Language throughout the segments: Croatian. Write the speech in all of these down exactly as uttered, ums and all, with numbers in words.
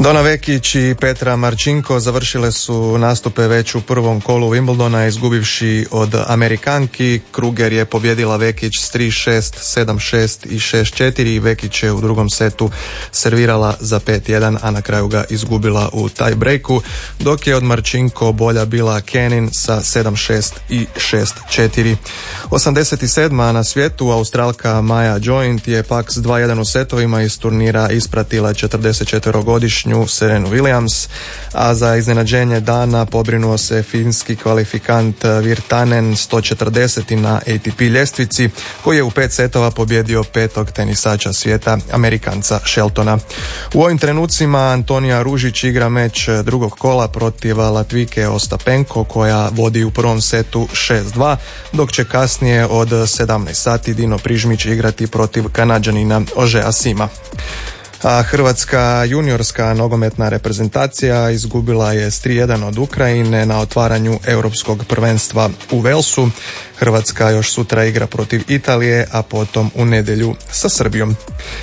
Dona Vekić i Petra Marčinko završile su nastupe već u prvom kolu Wimbledona izgubivši od Amerikanki. Kruger je pobjedila Vekić s tri šest, sedam šest i šest četiri. Vekić je u drugom setu servirala za pet jedan, a na kraju ga izgubila u tie breaku, dok je od Marčinko bolja bila Kenin sa sedam šest i šest četiri. osamdeset sedma na svijetu Australka Maja Joint je pak s dva jedan u setovima iz turnira ispratila četrdesetčetverogodišnju Serenu Williams, a za iznenađenje dana pobrinuo se finski kvalifikant Virtanen sto četrdeset na A T P ljestvici, koji je u pet setova pobjedio petog tenisača svijeta, Amerikanca Sheltona. U ovim trenucima Antonija Ružić igra meč drugog kola protiv Latvijke Ostapenko, koja vodi u prvom setu šest dva, dok će kasnije od sedamnaest sati Dino Prižmić igrati protiv Kanađanina Ožeja Sima. A hrvatska juniorska nogometna reprezentacija izgubila je s tri jedan od Ukrajine na otvaranju europskog prvenstva u Velsu. Hrvatska još sutra igra protiv Italije, a potom u nedjelju sa Srbijom.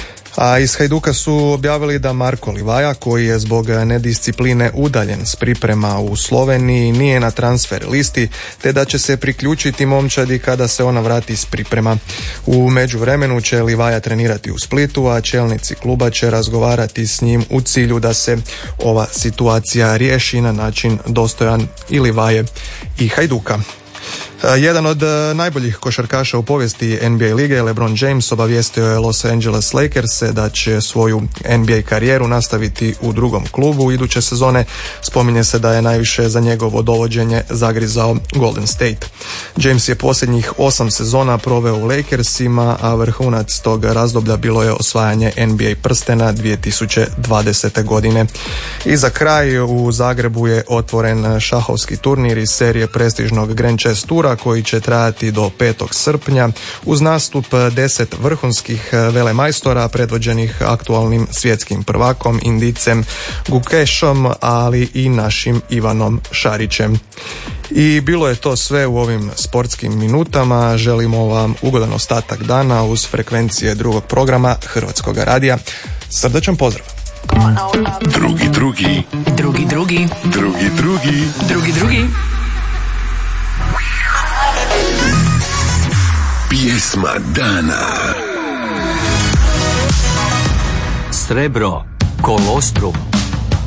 A iz Hajduka su objavili da Marko Livaja, koji je zbog nediscipline udaljen s priprema u Sloveniji, nije na transfer listi, te da će se priključiti momčadi kada se ona vrati s priprema. U međuvremenu će Livaja trenirati u Splitu, a čelnici kluba će razgovarati s njim u cilju da se ova situacija riješi na način dostojan i Livaje i Hajduka. Jedan od najboljih košarkaša u povijesti N B A lige, LeBron James, obavijestio je Los Angeles Lakers da će svoju N B A karijeru nastaviti u drugom klubu iduće sezone. Spominje se da je najviše za njegovo dovođenje zagrizao Golden State. James je posljednjih osam sezona proveo u Lakersima, a vrhunac tog razdoblja bilo je osvajanje N B A prstena dvije tisuće dvadesete godine. I za kraj, u Zagrebu je otvoren šahovski turnir iz serije prestižnog Grand Chess Tura, koji će trajati do petog srpnja uz nastup deset vrhunskih velemajstora predvođenih aktualnim svjetskim prvakom Indicem Gukešom, ali i našim Ivanom Šarićem. I bilo je to sve u ovim sportskim minutama. Želimo vam ugodan ostatak dana uz frekvencije drugog programa Hrvatskog radija. Srdačan pozdrav! Drugi, drugi. Drugi, drugi. Drugi, drugi. Drugi, drugi. Pjesma dana. Srebro, kolostrum.